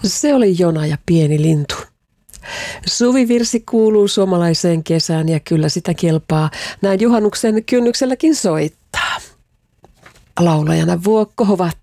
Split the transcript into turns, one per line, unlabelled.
Se oli Jona ja pieni lintu. Suvivirsi kuuluu suomalaiseen kesään ja kyllä sitä kelpaa näin juhannuksen kynnykselläkin soittaa. Laulajana Vuokko Hovatta.